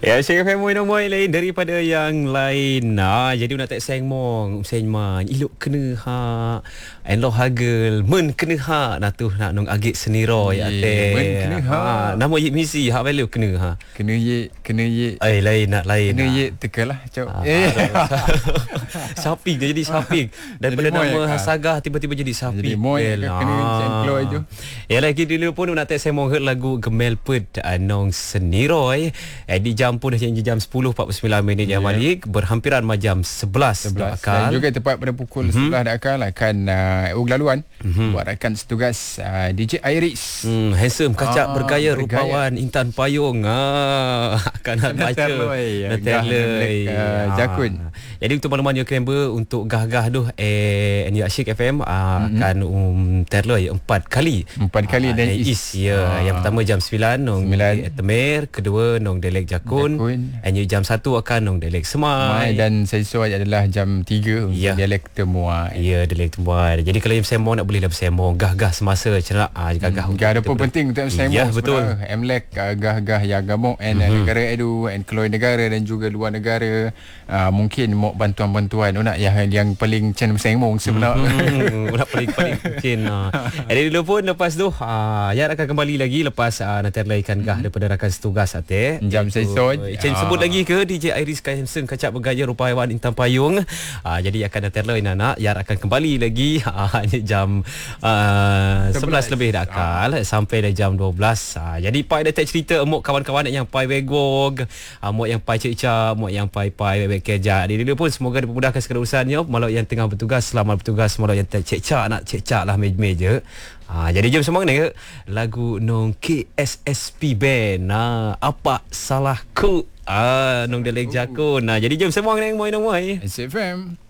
Ya, saya FM moy lain daripada yang lain. Jadi nak tak seng mong, seng man. Ilok kena ha. Enloh hagel, men kena ha. Nak tu nak nong agit seniroi ate. Men kena ha. Nama yik misi ha value kena ha. Kena ye. Lain nak lain. Kena ye tekalah cok. Saping dia jadi saping. Daripada nama Sagah tiba-tiba jadi saping. Jadi moy kena employ tu. Ya lagi dulu pun nak tak seng mong lagu Gemel Ped nong seniroi. Di jam pun dah jam 10.49 minit yang balik berhampiran macam 11 dan juga tepat pada pukul 11 dah akal akan laluan buat rakan setugas DJ Iris handsome kacak bergaya rupawan Intan Payung akan baca Natalai Jakun. Jadi untuk makluman yang member untuk gah-gah tu Ni Asyik FM akan terloi 4 kali dan is yang pertama jam 9 nong Temer, kedua nong Delek Jakun. Hanya jam 1 akan nong Delek Semai dan sesuai adalah jam 3 untuk Delek Temuai. Ya, Delek Temuai. Jadi kalau yang semong nak boleh lah semong gah-gah semasa cerak gah-gah. Ada pun penting untuk semong. Ya, betul. MLEC gah-gah yang gamuk negara edu and keluar negara dan juga luar negara. Mungkin mau bantuan-bantuan nak yang paling chen semong sebenarnya. Nak paling chen. Jadi dulu pun lepas tu ya akan kembali lagi lepas nanti laikan gah daripada rakan setugas ate. Jam sesuai. Cik sebut lagi ke DJ Iris Handsome kacak bergaya rupawan Intan Payung. Jadi akan terloi anak yang akan kembali lagi jam 11 lebih dah akal sampai dah jam 12. Jadi pai dah tak cerita emok kawan-kawan yang pai wegog, emok yang pai cecak, emok yang pai bebek kerja. Jadi dia pun semoga dipermudahkan segala urusannya. Malau yang tengah bertugas, selamat bertugas. Malau yang tak cecak nak cecak lah meja. Jadi jom semua ni lagu nong KSSP Band. Apa salahku? Nong Delek Jakun. Jadi jom semua ni moy. SFM.